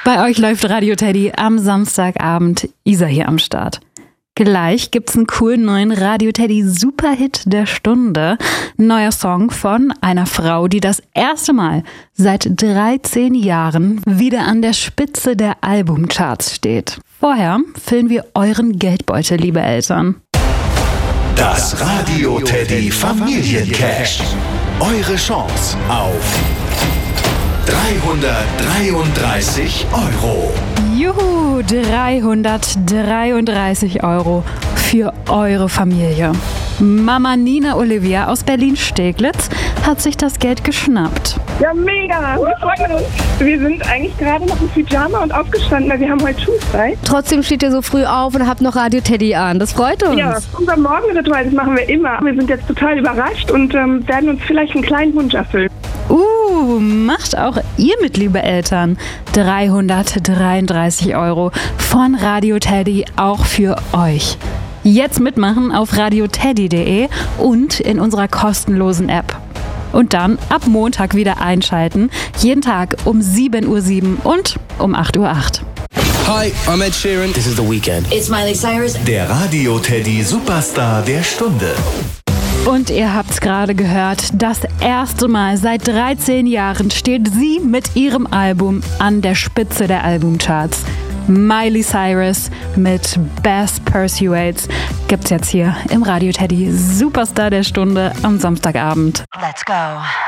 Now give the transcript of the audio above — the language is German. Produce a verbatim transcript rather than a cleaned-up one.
Bei euch läuft Radio Teddy am Samstagabend. Isa hier am Start. Gleich gibt's einen coolen neuen Radio Teddy Superhit der Stunde. Neuer Song von einer Frau, die das erste Mal seit dreizehn Jahren wieder an der Spitze der Albumcharts steht. Vorher füllen wir euren Geldbeutel, liebe Eltern. Das Radio Teddy Familiencash. Eure Chance auf dreihundertdreiunddreißig Euro. Juhu, dreihundertdreiunddreißig Euro für eure Familie. Mama Nina Olivia aus Berlin-Steglitz hat sich das Geld geschnappt. Ja, mega! Wir freuen uns. Wir sind eigentlich gerade noch im Pyjama und aufgestanden, weil wir haben heute schulfrei. Trotzdem steht ihr so früh auf und habt noch Radio Teddy an. Das freut uns. Ja, unser Morgenritual, das machen wir immer. Wir sind jetzt total überrascht und ähm, werden uns vielleicht einen kleinen Wunsch erfüllen. Uh, macht auch ihr mit, liebe Eltern. dreihundertdreiunddreißig Euro von Radio Teddy auch für euch. Jetzt mitmachen auf radioteddy punkt de und in unserer kostenlosen App. Und dann ab Montag wieder einschalten. Jeden Tag um sieben Uhr sieben und um acht Uhr acht. Hi, I'm Ed Sheeran. This is The Weeknd. It's Miley Cyrus. Der Radio Teddy Superstar der Stunde. Und ihr habt's gerade gehört, das erste Mal seit dreizehn Jahren steht sie mit ihrem Album an der Spitze der Albumcharts. Miley Cyrus mit Best Pursuits gibt's jetzt hier im Radio Teddy Superstar der Stunde am Samstagabend. Let's go.